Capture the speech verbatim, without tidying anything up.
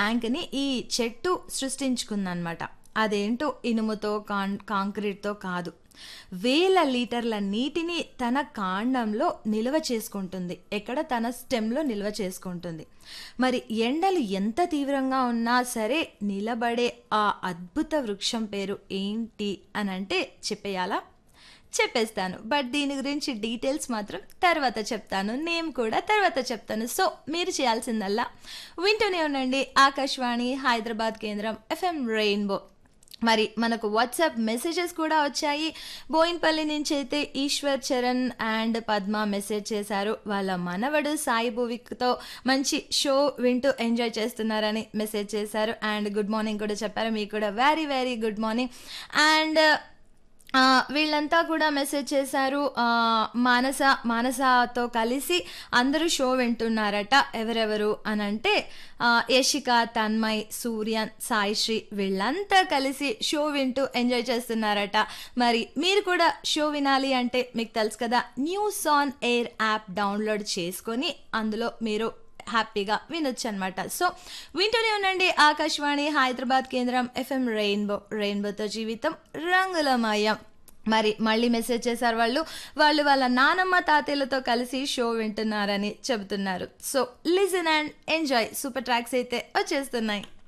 ట్యాంక్ని ఈ చెట్టు సృష్టించుకుందనమాట. అదేంటో ఇనుముతో కాన్ కాంక్రీట్తో కాదు, వేల లీటర్ల నీటిని తన కాండంలో నిల్వ చేసుకుంటుంది. ఎక్కడ? తన స్టెమ్లో నిల్వ చేసుకుంటుంది. మరి ఎండలు ఎంత తీవ్రంగా ఉన్నా సరే నిలబడే ఆ అద్భుత వృక్షం పేరు ఏంటి అని అంటే చెప్పేయాలా? చెప్పేస్తాను, బట్ దీని గురించి డీటెయిల్స్ మాత్రం తర్వాత చెప్తాను, నేమ్ కూడా తర్వాత చెప్తాను. సో మీరు చేయాల్సిందల్లా వింటూనే ఉండండి ఆకాశవాణి హైదరాబాద్ కేంద్రం ఎఫ్ఎం రెయిన్బో. మరి మనకు వాట్సాప్ మెసేజెస్ కూడా వచ్చాయి. బోయిన్పల్లి నుంచి అయితే ఈశ్వర్ చరణ్ అండ్ పద్మ మెసేజ్ చేశారు. వాళ్ళ మనవడు సాయి భూవిక్తో మంచి షో వింటూ ఎంజాయ్ చేస్తున్నారని మెసేజ్ చేశారు. అండ్ గుడ్ మార్నింగ్ కూడా చెప్పారు. మీకు కూడా very very good morning. And వీళ్ళంతా కూడా మెసేజ్ చేశారు. మానస మానసతో కలిసి అందరూ షో వింటున్నారట. ఎవరెవరు అని అంటే యశిక, తన్మయ్, సూర్యన్, సాయిశ్రీ వీళ్ళంతా కలిసి షో వింటూ ఎంజాయ్ చేస్తున్నారట. మరి మీరు కూడా షో వినాలి అంటే మీకు తెలుసు కదా, news on air app download చేసుకొని అందులో మీరు హ్యాపీగా వినొచ్చు అనమాట. సో వింటూనే ఉండండి ఆకాశవాణి హైదరాబాద్ కేంద్రం ఎఫ్ఎం రెయిన్బో. రెయిన్బోతో జీవితం రంగులమయం. మరి మళ్ళీ మెసేజ్ చేశారు వాళ్ళు వాళ్ళు వాళ్ళ నానమ్మ తాతయ్యలతో కలిసి షో వింటున్నారని చెబుతున్నారు. So listen and enjoy. Super tracks అయితే వచ్చేస్తున్నాయి.